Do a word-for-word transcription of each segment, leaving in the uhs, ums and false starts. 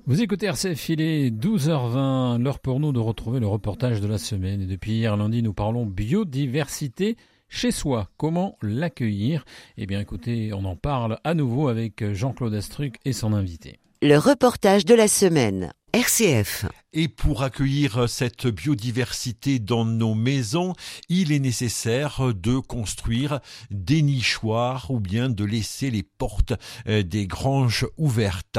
Vous écoutez R C F, il est douze heures vingt, l'heure pour nous de retrouver le reportage de la semaine. Et depuis hier lundi, nous parlons biodiversité chez soi. Comment l'accueillir ? Eh bien écoutez, on en parle à nouveau avec Jean-Claude Astruc et son invité. Le reportage de la semaine, R C F. Et pour accueillir cette biodiversité dans nos maisons, il est nécessaire de construire des nichoirs ou bien de laisser les portes des granges ouvertes.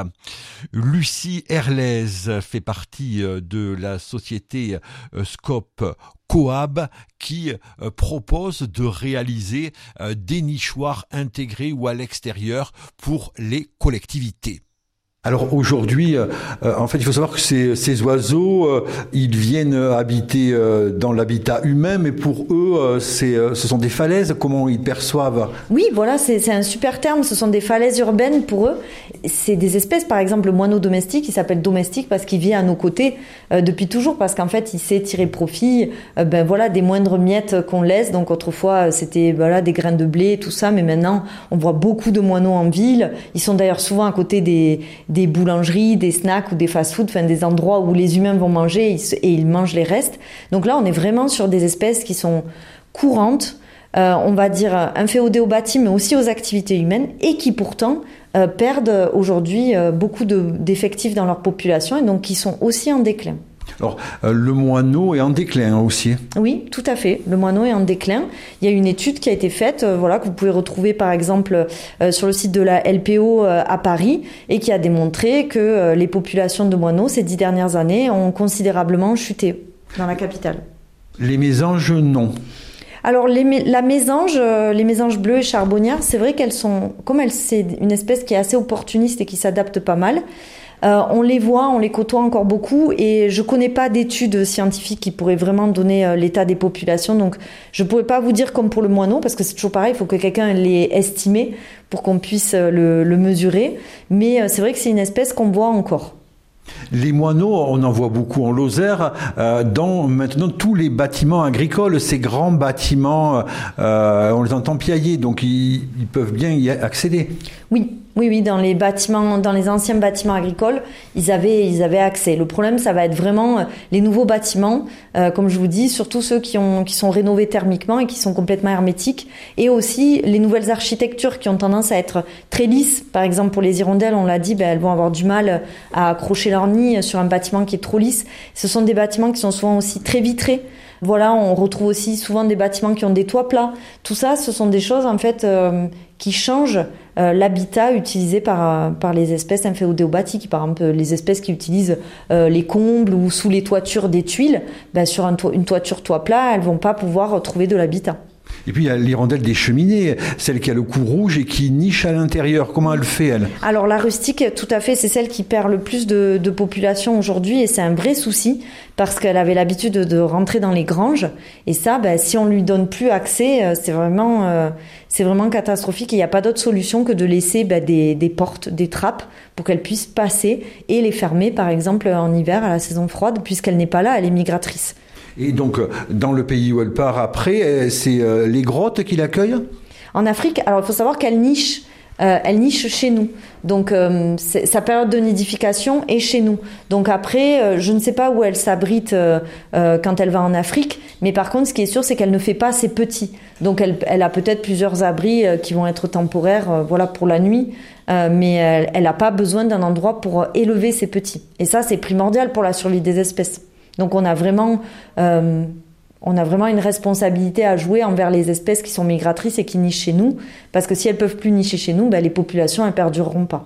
Lucie Herlez fait partie de la société Scope Coab qui propose de réaliser des nichoirs intégrés ou à l'extérieur pour les collectivités. Alors aujourd'hui, euh, en fait, il faut savoir que ces, ces oiseaux, euh, ils viennent habiter euh, dans l'habitat humain, mais pour eux, euh, c'est, euh, ce sont des falaises. Comment ils perçoivent ? Oui, voilà, c'est, c'est un super terme. Ce sont des falaises urbaines pour eux. C'est des espèces, par exemple, le moineau domestique, il s'appelle domestique parce qu'il vit à nos côtés euh, depuis toujours, parce qu'en fait, il sait tirer profit, euh, ben voilà, des moindres miettes qu'on laisse. Donc autrefois, c'était voilà des grains de blé, tout ça, mais maintenant, on voit beaucoup de moineaux en ville. Ils sont d'ailleurs souvent à côté des des boulangeries, des snacks ou des fast-food, enfin des endroits où les humains vont manger et ils mangent les restes. Donc là, on est vraiment sur des espèces qui sont courantes, euh, on va dire inféodées aux bâtis, mais aussi aux activités humaines, et qui pourtant euh, perdent aujourd'hui euh, beaucoup de, d'effectifs dans leur population et donc qui sont aussi en déclin. Alors, euh, le moineau est en déclin aussi. Oui, tout à fait. Le moineau est en déclin. Il y a une étude qui a été faite, euh, voilà, que vous pouvez retrouver par exemple euh, sur le site de la L P O euh, à Paris, et qui a démontré que euh, les populations de moineaux ces dix dernières années ont considérablement chuté dans la capitale. Les mésanges, non. Alors les, la mésange, euh, les mésanges bleues et charbonnières, c'est vrai qu'elles sont, comme elles, c'est une espèce qui est assez opportuniste et qui s'adapte pas mal. Euh, on les voit, on les côtoie encore beaucoup et je connais pas d'études scientifiques qui pourraient vraiment donner euh, l'état des populations, donc je pourrais pas vous dire comme pour le moineau parce que c'est toujours pareil, il faut que quelqu'un l'ait estimé pour qu'on puisse le, le mesurer, mais euh, c'est vrai que c'est une espèce qu'on voit encore. Les moineaux, on en voit beaucoup en Lozère, euh, dans maintenant tous les bâtiments agricoles, ces grands bâtiments, euh, on les entend piailler, donc ils, ils peuvent bien y accéder. Oui. Oui, oui, dans les bâtiments, dans les anciens bâtiments agricoles, ils avaient, ils avaient accès. Le problème, ça va être vraiment les nouveaux bâtiments, euh, comme je vous dis, surtout ceux qui ont, qui sont rénovés thermiquement et qui sont complètement hermétiques, et aussi les nouvelles architectures qui ont tendance à être très lisses. Par exemple, pour les hirondelles, on l'a dit, ben, elles vont avoir du mal à accrocher leur nid sur un bâtiment qui est trop lisse. Ce sont des bâtiments qui sont souvent aussi très vitrés. Voilà, on retrouve aussi souvent des bâtiments qui ont des toits plats. Tout ça, ce sont des choses en fait euh, qui changent euh, l'habitat utilisé par par les espèces inféodées aux bâtis. Qui, par exemple, les espèces qui utilisent euh, les combles ou sous les toitures des tuiles, ben, sur un to- une toiture toit plat, elles vont pas pouvoir trouver de l'habitat. Et puis il y a l'hirondelle des cheminées, celle qui a le cou rouge et qui niche à l'intérieur. Comment elle fait, elle ? Alors la rustique, tout à fait, c'est celle qui perd le plus de, de population aujourd'hui et c'est un vrai souci parce qu'elle avait l'habitude de, de rentrer dans les granges et ça, ben, si on lui donne plus accès, c'est vraiment, euh, c'est vraiment catastrophique. Il n'y a pas d'autre solution que de laisser ben, des, des portes, des trappes pour qu'elle puisse passer et les fermer, par exemple en hiver à la saison froide, puisqu'elle n'est pas là, elle est migratrice. Et donc, dans le pays où elle part après, c'est les grottes qui l'accueillent ? En Afrique, alors il faut savoir qu'elle niche, euh, elle niche chez nous. Donc, euh, sa période de nidification est chez nous. Donc après, euh, je ne sais pas où elle s'abrite euh, euh, quand elle va en Afrique, mais par contre, ce qui est sûr, c'est qu'elle ne fait pas ses petits. Donc, elle, elle a peut-être plusieurs abris euh, qui vont être temporaires, euh, voilà, pour la nuit, euh, mais elle n'a pas besoin d'un endroit pour élever ses petits. Et ça, c'est primordial pour la survie des espèces. Donc on a vraiment, euh, on a vraiment une responsabilité à jouer envers les espèces qui sont migratrices et qui nichent chez nous, parce que si elles peuvent plus nicher chez nous, ben les populations elles perdureront pas.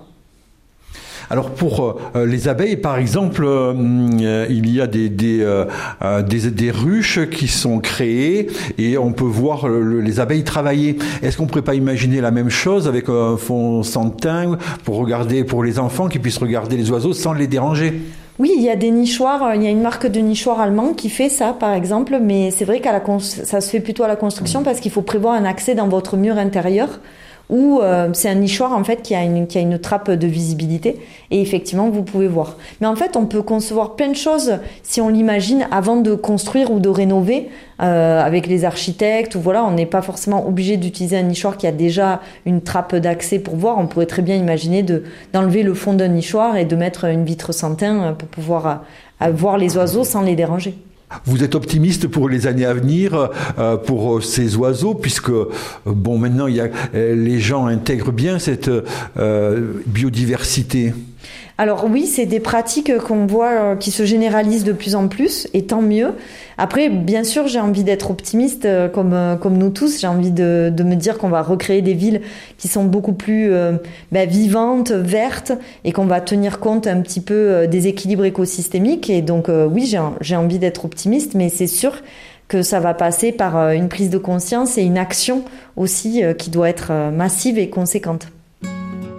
Alors pour euh, les abeilles, par exemple, euh, il y a des des, euh, des des ruches qui sont créées et on peut voir le, les abeilles travailler. Est-ce qu'on pourrait pas imaginer la même chose avec un fond sans teint pour regarder, pour les enfants qui puissent regarder les oiseaux sans les déranger? Oui, il y a des nichoirs, il y a une marque de nichoirs allemand qui fait ça, par exemple, mais c'est vrai qu'à la ça se fait plutôt à la construction parce qu'il faut prévoir un accès dans votre mur intérieur où euh, c'est un nichoir en fait qui a, une, qui a une trappe de visibilité et effectivement vous pouvez voir. Mais en fait on peut concevoir plein de choses si on l'imagine avant de construire ou de rénover euh, avec les architectes ou voilà, on n'est pas forcément obligé d'utiliser un nichoir qui a déjà une trappe d'accès pour voir. On pourrait très bien imaginer de, d'enlever le fond d'un nichoir et de mettre une vitre sans teint pour pouvoir euh, voir les oiseaux sans les déranger. Vous êtes optimiste pour les années à venir, euh, pour ces oiseaux, puisque euh, bon, maintenant il y a, euh, les gens intègrent bien cette euh, biodiversité. Alors oui, c'est des pratiques qu'on voit euh, qui se généralisent de plus en plus, et tant mieux. Après, bien sûr, j'ai envie d'être optimiste, euh, comme euh, comme nous tous. J'ai envie de, de me dire qu'on va recréer des villes qui sont beaucoup plus euh, bah, vivantes, vertes, et qu'on va tenir compte un petit peu euh, des équilibres écosystémiques. Et donc, euh, oui, j'ai, j'ai envie d'être optimiste, mais c'est sûr que ça va passer par euh, une prise de conscience et une action aussi euh, qui doit être euh, massive et conséquente.